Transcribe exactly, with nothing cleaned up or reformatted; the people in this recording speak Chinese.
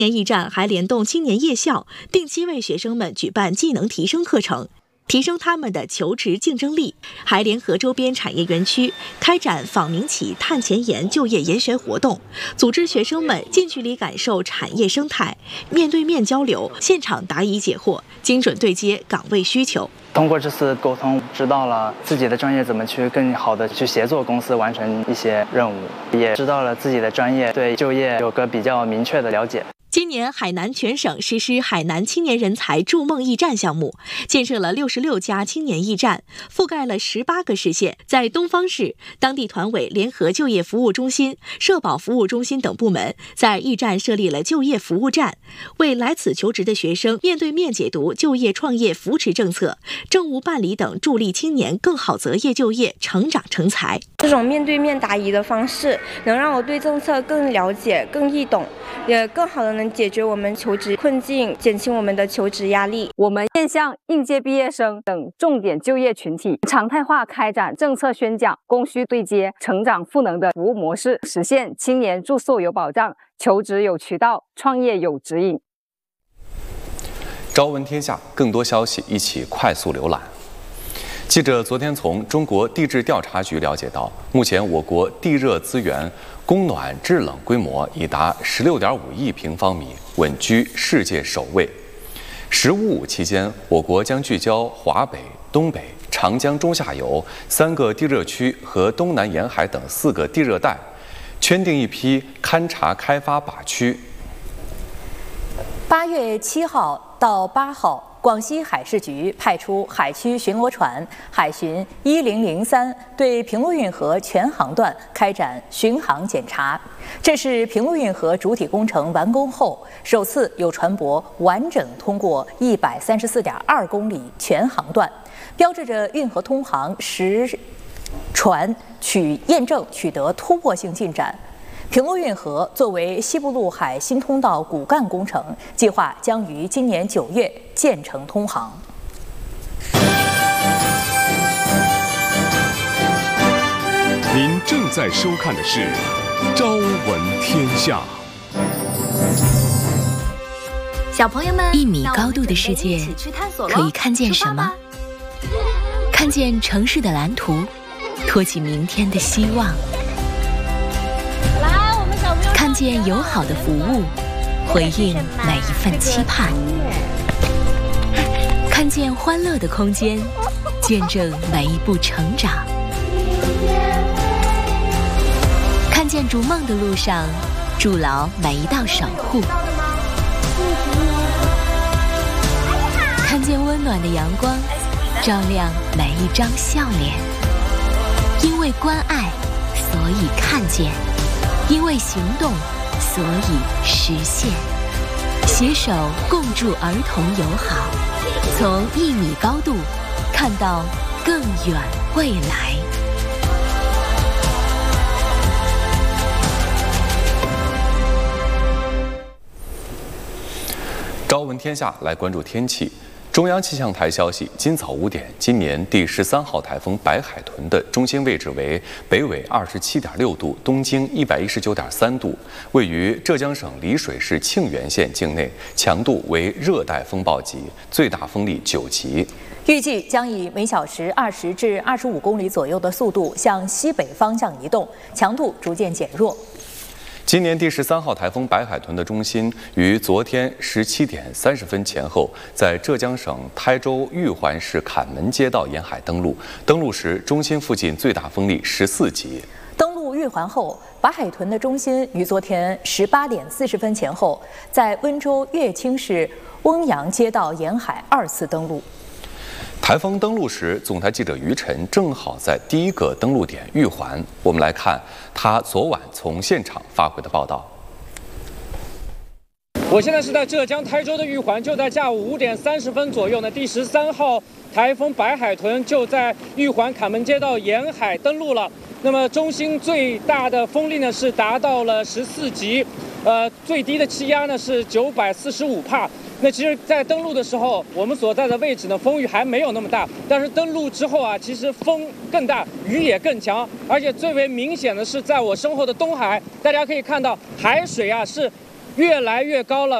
年驿站还联动青年夜校，定期为学生们举办技能提升课程，提升他们的求职竞争力，还联合周边产业园区开展访民企探前沿就业研学活动，组织学生们近距离感受产业生态，面对面交流，现场答疑解惑，精准对接岗位需求。 通过这次沟通，知道了自己的专业怎么去更好的去协作公司完成一些任务，也知道了自己的专业对就业有个比较明确的了解。 今年海南全省实施海南青年人才筑梦驿站项目，建设了六十六家青年驿站，覆盖了十八个市县。在东方市，当地团委联合就业服务中心、社保服务中心等部门，在驿站设立了就业服务站，为来此求职的学生面对面解读就业创业扶持政策、政务办理等，助力青年更好择业就业、成长成才。 这种面对面答疑的方式，能让我对政策更了解、更易懂，也更好的能解决我们求职困境，减轻我们的求职压力。 我们面向应届毕业生等重点就业群体，常态化开展政策宣讲、供需对接、成长赋能的服务模式，实现青年住宿有保障、求职有渠道、创业有指引。 朝闻天下，更多消息一起快速浏览。记者昨天从中国地质调查局了解到，目前我国地热资源供暖制冷规模已达十六点五亿平方米，稳居世界首位。“十五五”期间，我国将聚焦华北、东北、长江中下游三个地热区和东南沿海等四个地热带，圈定一批勘察开发靶区。 八月七号到八号。广西海事局派出海区巡逻船海巡一零零三对平陆运河全航段开展巡航检查。这是平陆运河主体工程完工后首次有船舶完整通过一百三十四点二公里全航段，标志着运河通航实船取验证取得突破性进展。平陆运河作为西部陆海新通道骨干工程，计划将于今年九月建成通航。 您正在收看的是《朝闻天下》。 小朋友们，一米高度的世界可以看见什么？看见城市的蓝图，托起明天的希望。看见友好的服务，回应每一份期盼；看见欢乐的空间，见证每一步成长；看见逐梦的路上，筑牢每一道守护；看见温暖的阳光，照亮每一张笑脸。因为关爱，所以看见。因为行动，所以实现。携手共筑儿童友好，从一米高度看到更远未来。 朝闻天下，来关注天气。中央气象台消息，今早五点，今年第十三号台风白海豚的中心位置为北纬二十七点六度，东经一百一十九点三度，位于浙江省丽水市庆元县境内，强度为热带风暴级，最大风力九级。 预计将以每小时二十至二十五公里左右的速度向西北方向移动，强度逐渐减弱。 今年第十三号台风白海豚的中心于昨天十七点三十分前后，在浙江省台州玉环市坎门街道沿海登陆。登陆时，中心附近最大风力十四级。 登陆玉环后，白海豚的中心于昨天十八点四十分前后，在温州乐清市翁阳街道沿海二次登陆。 台风登陆时，总台记者于晨正好在第一个登陆点玉环。我们来看他昨晚从现场发回的报道。 我现在是在浙江台州的玉环，就在下午五点三十分左右呢，第十三号台风白海豚就在玉环坎门街道沿海登陆了。那么中心最大的风力呢是达到了十四级，呃，最低的气压呢是九百四十五帕。那其实，在登陆的时候，我们所在的位置呢，风雨还没有那么大。但是登陆之后啊，其实风更大，雨也更强，而且最为明显的是，在我身后的东海，大家可以看到海水啊是越来越高了。